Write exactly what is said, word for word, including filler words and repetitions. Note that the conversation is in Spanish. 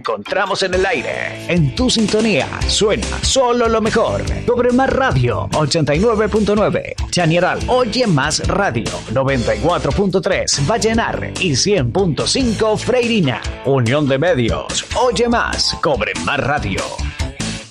encontramos en el aire. En tu sintonía suena solo lo mejor. Cobre Más Radio ochenta y nueve punto nueve. Chañaral Oye Más Radio noventa y cuatro punto tres. Vallenar y cien punto cinco Freirina. Unión de Medios. Oye Más. Cobre Más Radio.